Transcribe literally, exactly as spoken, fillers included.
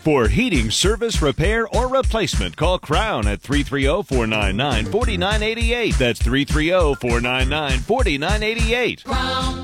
For heating, service, repair, or replacement, call Crown at three three zero, four nine nine, four nine eight eight. That's three three zero, four nine nine, four nine eight eight. Crown